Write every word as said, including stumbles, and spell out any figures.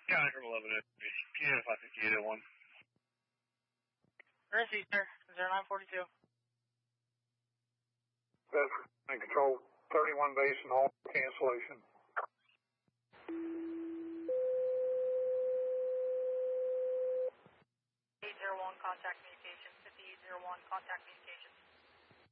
County from eleven, P F five fifty-eight oh one. Where is he, sir? zero nine forty-two. Bedford and control thirty-one base and all cancellation. eight zero one contact communications. fifty-eight oh one contact communications.